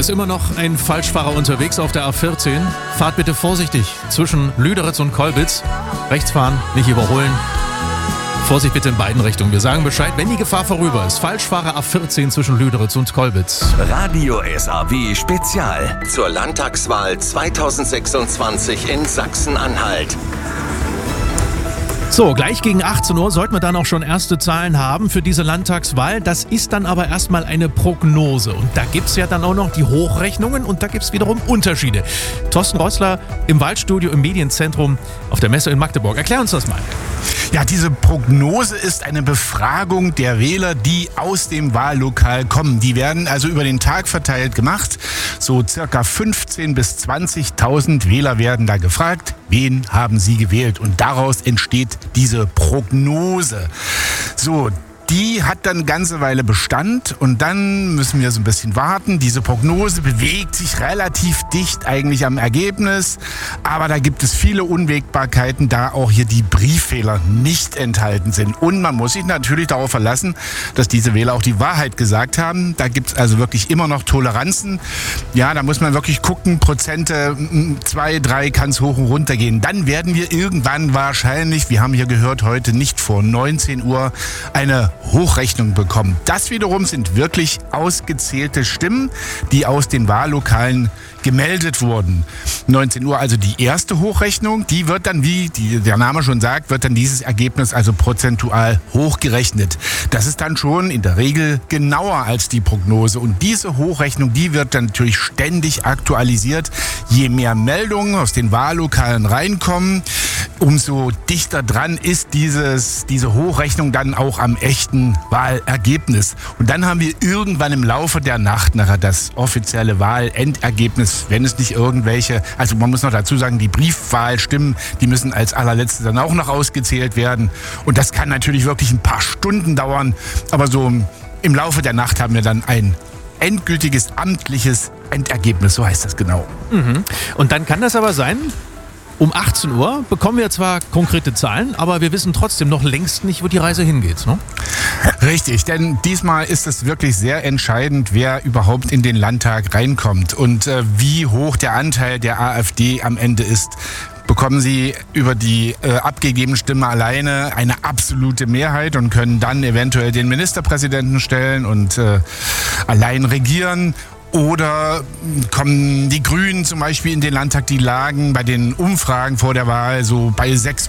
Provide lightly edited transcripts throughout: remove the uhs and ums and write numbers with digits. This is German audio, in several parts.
ist immer noch ein Falschfahrer unterwegs auf der A14. Fahrt bitte vorsichtig zwischen Lüderitz und Kolbitz. Rechts fahren, nicht überholen. Vorsicht bitte in beiden Richtungen. Wir sagen Bescheid, wenn die Gefahr vorüber ist. Falschfahrer A14 zwischen Lüderitz und Kolbitz. Radio SAW Spezial zur Landtagswahl 2026 in Sachsen-Anhalt. So, gleich gegen 18 Uhr sollten wir dann auch schon erste Zahlen haben für diese Landtagswahl. Das ist dann aber erstmal eine Prognose. Und da gibt es ja dann auch noch die Hochrechnungen und da gibt es wiederum Unterschiede. Thorsten Rössler im Wahlstudio im Medienzentrum auf der Messe in Magdeburg. Erklär uns das mal. Ja, diese Prognose ist eine Befragung der Wähler, die aus dem Wahllokal kommen. Die werden also über den Tag verteilt gemacht. So circa 15.000 bis 20.000 Wähler werden da gefragt. Wen haben sie gewählt? Und daraus entsteht diese Prognose. So, die hat dann eine ganze Weile Bestand und dann müssen wir so ein bisschen warten. Diese Prognose bewegt sich relativ dicht eigentlich am Ergebnis, aber da gibt es viele Unwägbarkeiten, da auch hier die Brieffehler nicht enthalten sind. Und man muss sich natürlich darauf verlassen, dass diese Wähler auch die Wahrheit gesagt haben. Da gibt es also wirklich immer noch Toleranzen. Ja, da muss man wirklich gucken, Prozente 2, 3 kann es hoch und runter gehen. Dann werden wir irgendwann wahrscheinlich, wir haben hier gehört, heute nicht vor 19 Uhr eine Hochrechnung bekommen. Das wiederum sind wirklich ausgezählte Stimmen, die aus den Wahllokalen gemeldet wurden. 19 Uhr also die erste Hochrechnung, die wird dann, wie der Name schon sagt, wird dann dieses Ergebnis also prozentual hochgerechnet. Das ist dann schon in der Regel genauer als die Prognose und diese Hochrechnung, die wird dann natürlich ständig aktualisiert. Je mehr Meldungen aus den Wahllokalen reinkommen, umso dichter dran ist diese Hochrechnung dann auch am echten Wahlergebnis. Und dann haben wir irgendwann im Laufe der Nacht nachher das offizielle Wahlendergebnis, wenn es nicht irgendwelche, also man muss noch dazu sagen, die Briefwahlstimmen, die müssen als allerletzte dann auch noch ausgezählt werden. Und das kann natürlich wirklich ein paar Stunden dauern, aber so im Laufe der Nacht haben wir dann ein endgültiges amtliches Endergebnis, so heißt das genau. Und dann kann das aber sein, um 18 Uhr bekommen wir zwar konkrete Zahlen, aber wir wissen trotzdem noch längst nicht, wo die Reise hingeht, ne? Richtig, denn diesmal ist es wirklich sehr entscheidend, wer überhaupt in den Landtag reinkommt und wie hoch der Anteil der AfD am Ende ist. Bekommen sie über die abgegebene Stimme alleine eine absolute Mehrheit und können dann eventuell den Ministerpräsidenten stellen und allein regieren. Oder kommen die Grünen zum Beispiel in den Landtag, die lagen bei den Umfragen vor der Wahl so bei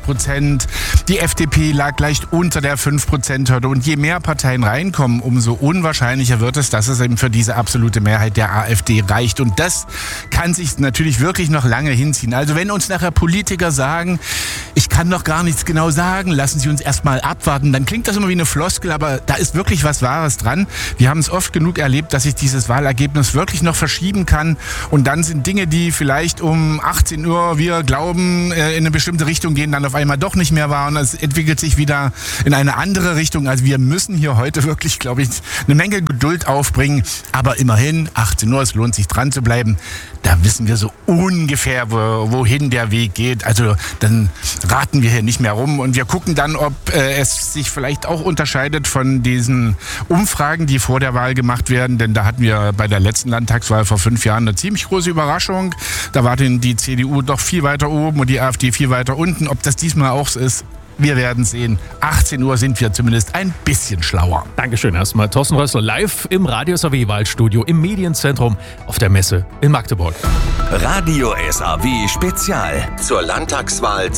6%. Die FDP lag leicht unter der 5%-Hürde. Und je mehr Parteien reinkommen, umso unwahrscheinlicher wird es, dass es eben für diese absolute Mehrheit der AfD reicht. Und das kann sich natürlich wirklich noch lange hinziehen. Also wenn uns nachher Politiker sagen, ich kann noch gar nichts genau sagen, lassen Sie uns erstmal abwarten, dann klingt das immer wie eine Floskel, aber da ist wirklich was Wahres dran. Wir haben es oft genug erlebt, dass sich dieses Wahlergebnis wirklich noch verschieben kann und dann sind Dinge, die vielleicht um 18 Uhr, wir glauben, in eine bestimmte Richtung gehen, dann auf einmal doch nicht mehr wahr und es entwickelt sich wieder in eine andere Richtung. Also wir müssen hier heute wirklich, glaube ich, eine Menge Geduld aufbringen, aber immerhin 18 Uhr, es lohnt sich dran zu bleiben. Da wissen wir so ungefähr, wohin der Weg geht. Also dann raten wir hier nicht mehr rum und wir gucken dann, ob es sich vielleicht auch unterscheidet von diesen Umfragen, die vor der Wahl gemacht werden, denn da hatten wir bei der letzten Landtagswahl vor 5 Jahren eine ziemlich große Überraschung. Da war denn die CDU doch viel weiter oben und die AfD viel weiter unten. Ob das diesmal auch so ist, wir werden sehen. 18 Uhr sind wir zumindest ein bisschen schlauer. Dankeschön erstmal. Thorsten Rössler live im Radio SAW Wahlstudio im Medienzentrum auf der Messe in Magdeburg. Radio SAW Spezial zur Landtagswahl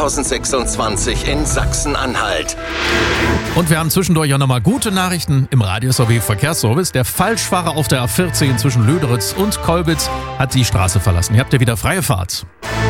2026 in Sachsen-Anhalt. Und wir haben zwischendurch auch nochmal gute Nachrichten im Radio SAW Verkehrsservice. Der Falschfahrer auf der A14 zwischen Lüderitz und Kolbitz hat die Straße verlassen. Ihr habt ja wieder freie Fahrt.